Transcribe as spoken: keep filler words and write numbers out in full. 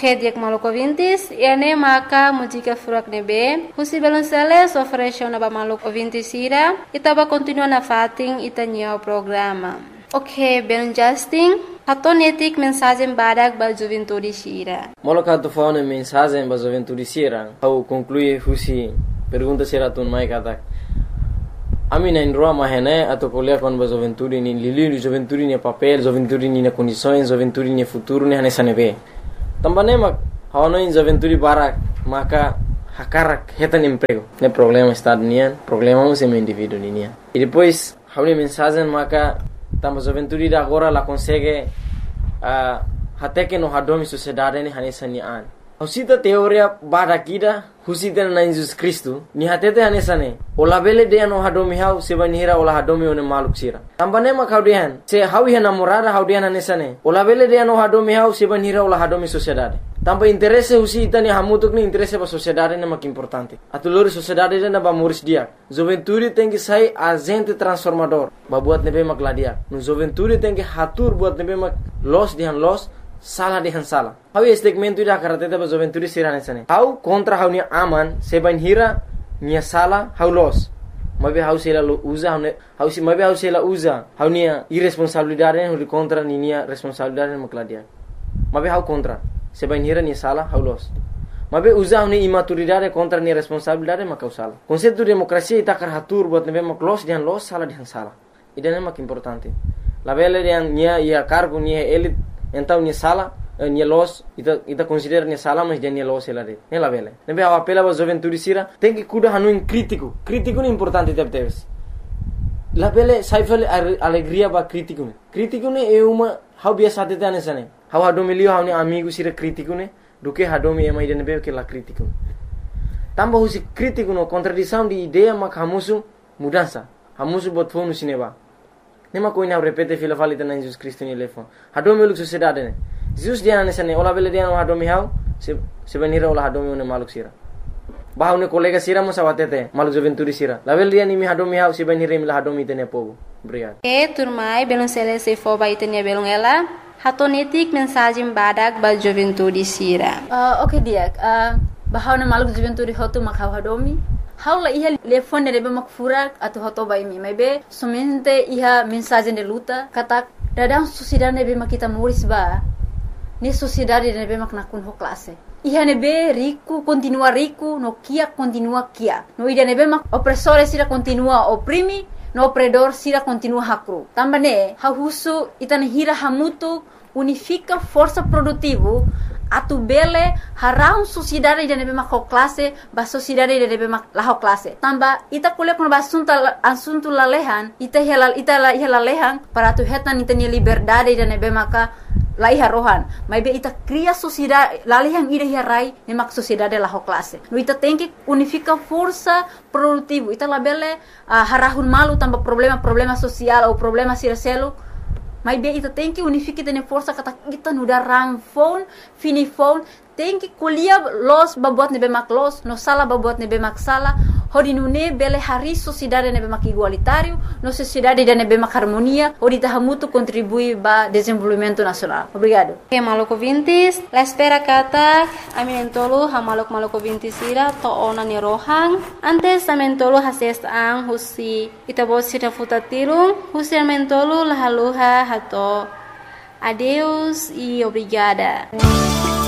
Ok, diak maluco vintis, ene maka música furak nebe, husi balonceles oferece na ba maluco vintis ira, itaba continua na fating itanya o programa. Ok, belen Justin, hatonetik mensagem badak ba juventude sira. Moloka tu fone mensagem ba juventude sira, au conclui husi pergunta sira tun mai katak. Ami na indroa mahene atau kuliah kon ba juventude ni lili juventude ni papel, juventude ni na condições, juventude ni futuro ni hanesa nebe. Tambane mak hawana in juventude barak maka hakarak hetan emprego. Ne problema estado nian, problema um sem indivíduo nian. E depois hauni mensagem maka tamba juventude da agora la consegue uh, até que no hadomi sociedade ni hanesa ni an. Husita teoria barakida husita na Jesus Cristo ni hatete hanesa ne. Ola bele de no hadomi hau seba nihira ola hadomi one maluk sira. Tambane mak haudian se hawi namorada haudian hanesa ne. Ola bele de no hadomi hau seba nihira ola hadomi sociedade. Tampa interesse husita ni hamutuk ni interesse ba sociedade ne mak importante. Atulori sociedade na ba muris dia. Juventude tem que sai agente transformador. Ba buat nebe mak ladia. No juventude tem que hatur buat nebe mak los dihan los salah dihan salah. Hau segmento ida karate ba juventude sira nesane. Hau contra hau ni aman seban hira ni salah hau los. Mabe hau sela usa hau hau si mabe hau sela usa hau ni irresponsabilidade hau contra ni ni responsabilidade mak ladia. Mabe hau contra seban hira ni salah hau los. Mabe usa hau ni imaturidade contra ni responsabilidade mak salah. Konsepto demokrasia ita kar hatur buat nebe mak los dihan los salah dihan salah. Ida mak importante. La bele dihan nia ia cargo ni elit então ni sala ni los ita ita considera ni sala mas dia ni los ela de ela vele nebe a apela ba juventude sira tem que cuidar hanu in crítico crítico ni importante tep teves la vele saifel alegria ba crítico ne crítico ne é uma how biasa tete anesane how hado milio how ni amigo sira crítico ne do que hado mi ema ide nebe que la crítico tamba husi crítico no contradição de ideia mak hamusu mudança hamusu bot fonu sineba nema koina repete fila falita na Jesus Cristo ni lefo hado mi luk sociedade ne Jesus dia nesane ola bele dia no hado mi hau se se venira ola hado mi ne maluk sira bahau ne kolega sira mo sawatete maluk juventude sira la bele dia ni mi hado mi hau se venira mi la hado mi tene povo obrigado e turmai belon sele se fo ba itenia belon ela hatonetik mensagem badak ba juventude sira uh, okay dia uh, bahau ne maluk juventude hotu makau hado mi Haula iha telefone de mak furak atau hoto bai mi maybe somente iha mensagem de luta kata dadang sociedade nebe mak kita muris ba ni sociedade nebe mak nakun ho classe iha nebe rico continua rico no kia continua kia no ida nebe mak opressore sira continua oprimi no opredor sira continua hakru tambane ha husu itane hira hamutu unifica força produtivo atu bele harau sociedade de nebe mak classe ba sociedade de nebe mak la classe tamba ita kule kon basunta asunto lalehan ita helal ita la helalehan para tu hetan itania liberdade de nebe maka la iha rohan mai be ita cria sociedade lalehan ida hirai ne mak sociedade la classe no ita tem que unifica força produtivo ita la bele uh, harahun malu tamba problema problema social ou problema sircelo Mas bem, ita tem que unificar tene força kata kita nuda rang phone, fini phone, tem que colher los babuat nebe mak los, no sala babuat nebe mak sala, hodi nune bele hari sociedade nebe mak igualitário, no sociedade de nebe mak harmonia, hodi tahamutu contribui ba desenvolvimento nacional. Obrigado. Okay, maluco vintis, la espera kata, aminentolo ha maluk maluco vintis ira to ona ni rohang, antes amentolo hases ang husi itabos sita futatirung, husi amentolo lahaluha hato. Adeus e obrigada.